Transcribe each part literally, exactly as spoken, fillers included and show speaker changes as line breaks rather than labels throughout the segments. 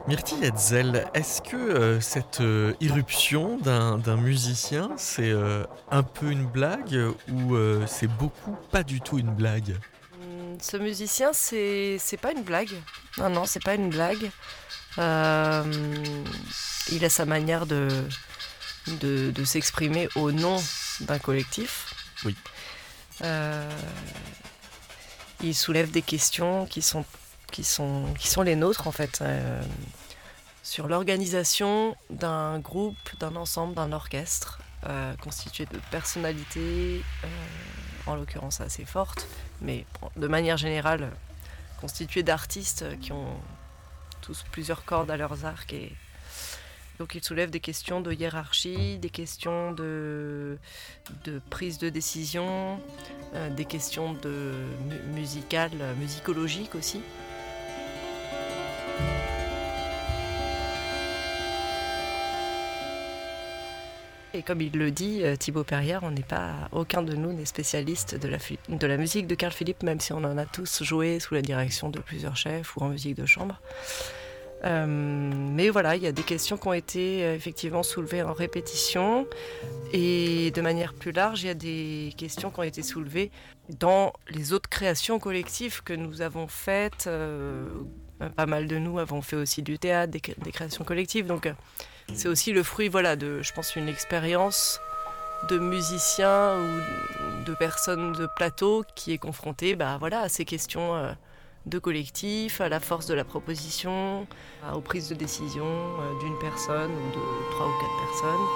Myrtille Hetzel, est-ce que euh, cette euh, irruption d'un, d'un musicien, c'est euh, un peu une blague ou euh, c'est beaucoup pas du tout une blague?
Hum, Ce musicien, c'est c'est pas une blague. Non, non, c'est pas une blague. Euh, il a sa manière de, de, de s'exprimer au nom d'un collectif.
Oui.
Euh, il soulève des questions qui sont, qui sont, qui sont les nôtres, en fait, euh, sur l'organisation d'un groupe, d'un ensemble, d'un orchestre, euh, constitué de personnalités, euh, en l'occurrence assez fortes, mais de manière générale constitué d'artistes qui ont tous plusieurs cordes à leurs arcs. Et donc il soulève des questions de hiérarchie, des questions de, de prise de décision, euh, des questions de mu- musicales, musicologiques aussi. Et comme il le dit, Thibaut Perrière, on n'est pas, aucun de nous n'est spécialiste de la, de la musique de Carl Philipp, même si on en a tous joué sous la direction de plusieurs chefs ou en musique de chambre. Euh, mais voilà, il y a des questions qui ont été effectivement soulevées en répétition, et de manière plus large, il y a des questions qui ont été soulevées dans les autres créations collectives que nous avons faites. Euh, pas mal de nous avons fait aussi du théâtre, des, des créations collectives, donc c'est aussi le fruit, voilà, de, je pense, une expérience de musiciens ou de personnes de plateau qui est confrontée, bah, voilà, à ces questions euh, de collectif, à la force de la proposition, aux prises de décision euh, d'une personne ou de trois ou quatre personnes.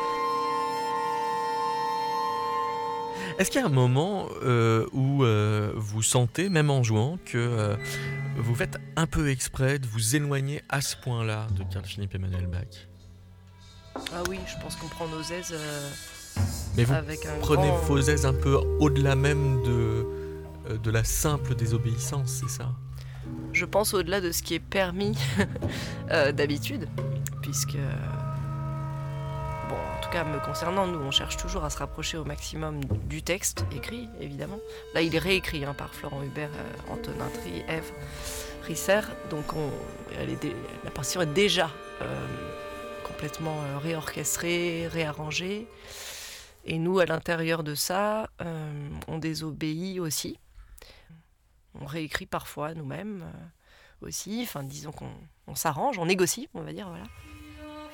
Est-ce qu'il y a un moment euh, où euh, vous sentez, même en jouant, que euh, vous faites un peu exprès de vous éloigner à ce point-là de Carl Philipp Emanuel Bach?
Ah oui, je pense qu'on prend nos aises euh,
Mais vous
avec un
prenez
grand...
vos aises un peu au-delà même de, euh, de la simple désobéissance, c'est ça?
Je pense au-delà de ce qui est permis euh, d'habitude, puisque... Bon, en tout cas, me concernant, nous, on cherche toujours à se rapprocher au maximum du texte écrit, évidemment. Là, il est réécrit hein, par Florent Hubert, euh, Antonin Tri, Ève Risser. Donc, on, elle est dé, la partition est déjà euh, complètement euh, réorchestrée, réarrangée. Et nous, à l'intérieur de ça, euh, on désobéit aussi. On réécrit parfois nous-mêmes euh, aussi. Enfin, disons qu'on on s'arrange, on négocie, on va dire, voilà.